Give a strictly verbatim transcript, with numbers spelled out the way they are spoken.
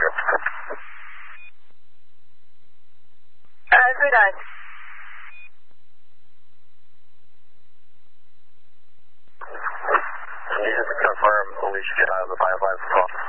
Uh, three nine. Can you just confirm Alicia uh, the five five cross